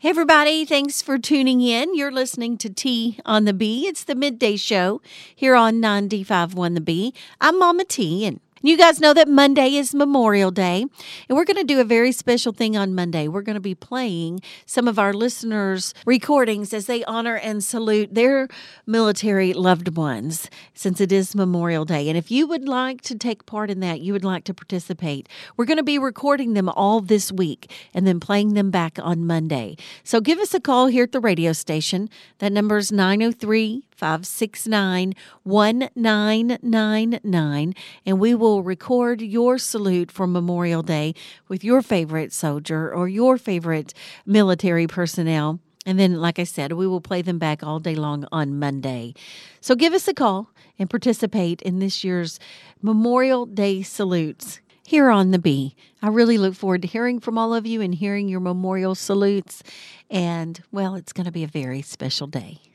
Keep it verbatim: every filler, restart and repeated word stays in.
Hey, everybody. Thanks for tuning in. You're listening to T on the B. It's the midday show here on ninety-five point one The B. I'm Mama T, and you guys know that Monday is Memorial Day, and we're going to do a very special thing on Monday. We're going to be playing some of our listeners' recordings as they honor and salute their military loved ones, since it is Memorial Day. And if you would like to take part in that, you would like to participate, we're going to be recording them all this week and then playing them back on Monday. So give us a call here at the radio station. That number is nine oh three, five six nine, one nine nine nine, and we will record your salute for Memorial Day with your favorite soldier or your favorite military personnel. And then, like I said, we will play them back all day long on Monday. So give us a call and participate in this year's Memorial Day salutes here on the B. I really look forward to hearing from all of you and hearing your memorial salutes. And, well, it's going to be a very special day.